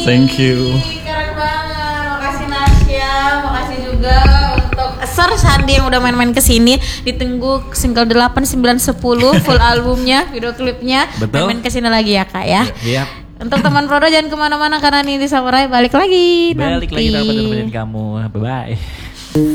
Thank you. Keren banget. Makasih Nasya, makasih juga untuk Sir Sandi yang udah main-main kesini. Ditunggu single 8, 9, 10 full albumnya, video klipnya. Betul. Main kesini lagi ya Kak ya. Iya. Untuk teman Prodo jangan kemana-mana karena ini di Samurai balik lagi Balik nanti. lagi dapat nemenin kamu. Bye bye.